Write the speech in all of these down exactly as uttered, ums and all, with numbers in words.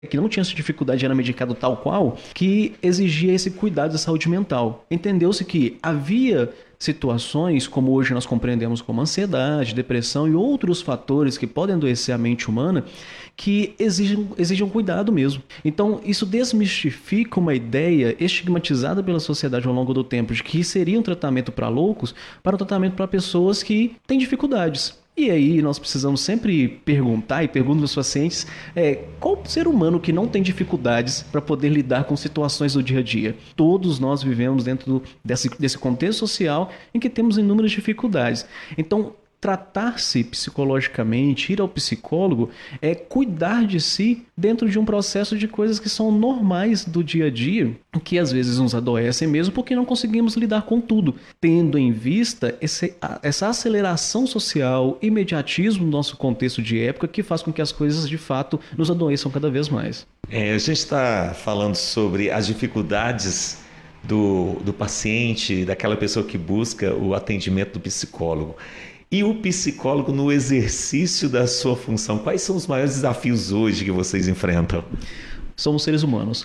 que não tinha essa dificuldade, era medicado tal qual, que exigia esse cuidado da saúde mental. Entendeu-se que havia situações, como hoje nós compreendemos como ansiedade, depressão e outros fatores que podem adoecer a mente humana, que exigem, exigem um cuidado mesmo. Então, isso desmistifica uma ideia estigmatizada pela sociedade ao longo do tempo, de que seria um tratamento para loucos, para um tratamento para pessoas que têm dificuldades. E aí nós precisamos sempre perguntar, e pergunto aos pacientes, é, qual ser humano que não tem dificuldades para poder lidar com situações do dia a dia? Todos nós vivemos dentro do, desse, desse contexto social em que temos inúmeras dificuldades. Então, tratar-se psicologicamente, ir ao psicólogo, é cuidar de si dentro de um processo de coisas que são normais do dia a dia, que às vezes nos adoecem mesmo porque não conseguimos lidar com tudo, tendo em vista esse, essa aceleração social, imediatismo no nosso contexto de época que faz com que as coisas de fato nos adoeçam cada vez mais. É, a gente está falando sobre as dificuldades do, do paciente, daquela pessoa que busca o atendimento do psicólogo. E o psicólogo no exercício da sua função, quais são os maiores desafios hoje que vocês enfrentam? Somos seres humanos.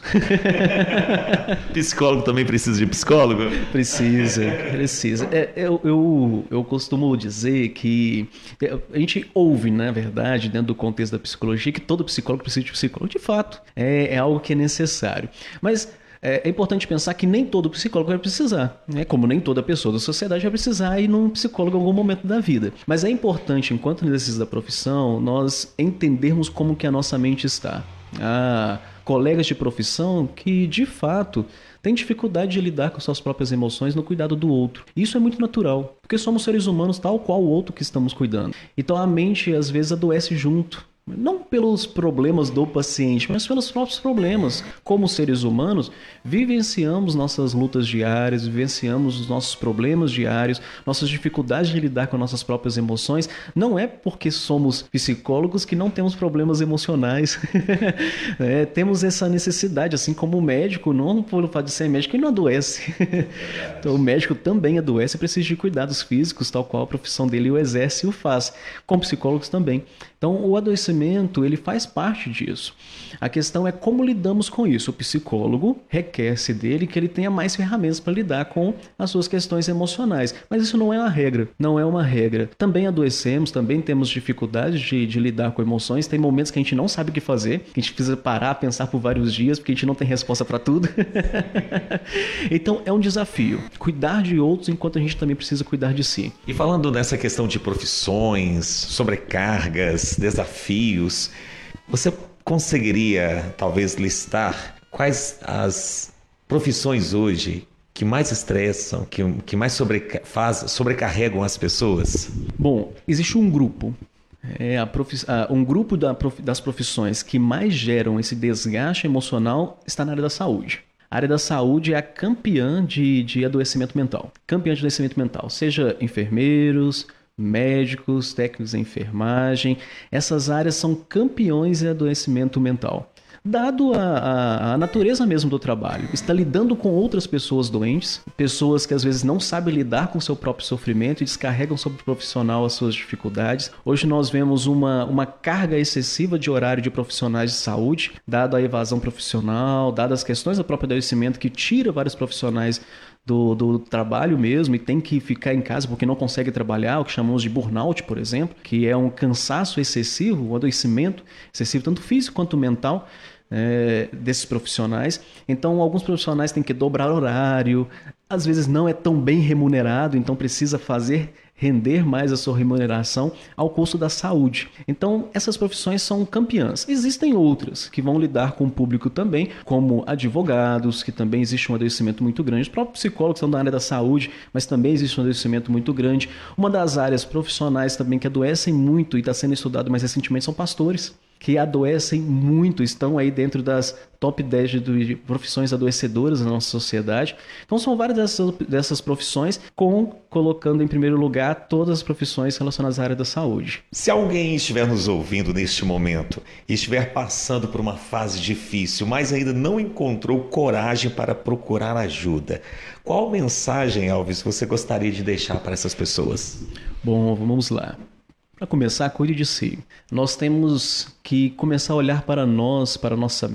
Psicólogo também precisa de psicólogo? Precisa, precisa. É, eu, eu, eu costumo dizer que a gente ouve, na verdade, dentro do contexto da psicologia, que todo psicólogo precisa de psicólogo. De fato, é, é algo que é necessário. Mas é importante pensar que nem todo psicólogo vai precisar, né? Como nem toda pessoa da sociedade vai precisar ir num psicólogo em algum momento da vida. Mas é importante, enquanto exercício da profissão, nós entendermos como que a nossa mente está. Há colegas de profissão que, de fato, têm dificuldade de lidar com suas próprias emoções no cuidado do outro. Isso é muito natural, porque somos seres humanos tal qual o outro que estamos cuidando. Então a mente, às vezes, adoece junto. Não pelos problemas do paciente, mas pelos próprios problemas. Como seres humanos, vivenciamos nossas lutas diárias, vivenciamos os nossos problemas diários, nossas dificuldades de lidar com nossas próprias emoções. Não é porque somos psicólogos que não temos problemas emocionais. É, temos essa necessidade, assim como o médico, não por fato de ser médico, ele não adoece. Então o médico também adoece e precisa de cuidados físicos, tal qual a profissão dele o exerce e o faz. Com psicólogos também. Então o adoecimento, ele faz parte disso. A questão é como lidamos com isso. O psicólogo requer-se dele que ele tenha mais ferramentas para lidar com as suas questões emocionais. Mas isso não é uma regra, não é uma regra. Também adoecemos, também temos dificuldades de, de lidar com emoções. Tem momentos que a gente não sabe o que fazer, que a gente precisa parar, pensar por vários dias, porque a gente não tem resposta para tudo. Então é um desafio. Cuidar de outros enquanto a gente também precisa cuidar de si. E falando nessa questão de profissões, sobrecargas, desafios, você conseguiria talvez listar quais as profissões hoje que mais estressam, que, que mais sobreca- faz, sobrecarregam as pessoas? Bom, existe um grupo, é a profi- ah, um grupo da prof- das profissões que mais geram esse desgaste emocional está na área da saúde. A área da saúde é a campeã de, de adoecimento mental. Campeã de adoecimento mental, seja enfermeiros, médicos, técnicos em enfermagem. Essas áreas são campeões em adoecimento mental. Dado a, a, a natureza mesmo do trabalho, está lidando com outras pessoas doentes, pessoas que às vezes não sabem lidar com o seu próprio sofrimento e descarregam sobre o profissional as suas dificuldades. Hoje nós vemos uma, uma carga excessiva de horário de profissionais de saúde, dado a evasão profissional, dadas as questões do próprio adoecimento que tira vários profissionais Do, do trabalho mesmo e tem que ficar em casa porque não consegue trabalhar, o que chamamos de burnout, por exemplo, que é um cansaço excessivo, um adoecimento excessivo, tanto físico quanto mental, é, desses profissionais. Então, alguns profissionais têm que dobrar horário, às vezes não é tão bem remunerado, então precisa fazer render mais a sua remuneração ao custo da saúde. Então, essas profissões são campeãs. Existem outras que vão lidar com o público também, como advogados, que também existe um adoecimento muito grande. Os próprios psicólogos são da área da saúde, mas também existe um adoecimento muito grande. Uma das áreas profissionais também que adoecem muito e está sendo estudado mais recentemente são pastores, que adoecem muito, estão aí dentro das top dez de profissões adoecedoras na nossa sociedade. Então são várias dessas, dessas profissões, com, colocando em primeiro lugar todas as profissões relacionadas à área da saúde. Se alguém estiver nos ouvindo neste momento e estiver passando por uma fase difícil, mas ainda não encontrou coragem para procurar ajuda, qual mensagem, Elvis, você gostaria de deixar para essas pessoas? Bom, vamos lá. Para começar, cuide de si. Nós temos que começar a olhar para nós, para a nossa